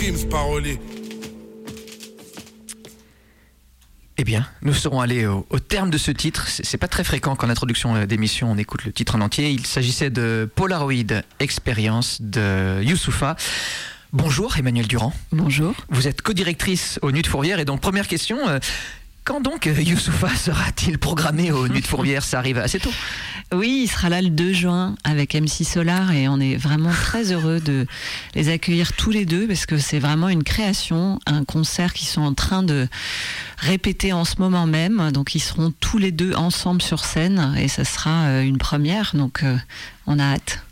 Gims parolier. Eh bien, nous serons allés au terme de ce titre. C'est pas très fréquent qu'en introduction d'émission on écoute le titre en entier. Il s'agissait de Polaroid Experience de Youssoupha. Bonjour Emmanuelle Durand. Bonjour. Vous êtes co-directrice au Nuits de Fourvière et donc première question, quand donc Youssoupha sera-t-il programmé au Nuits de Fourvière? Ça arrive assez tôt. Oui, il sera là le 2 juin avec MC Solar et on est vraiment très heureux de les accueillir tous les deux parce que c'est vraiment une création, un concert qu'ils sont en train de répéter en ce moment même. Donc ils seront tous les deux ensemble sur scène et ça sera une première, donc on a hâte.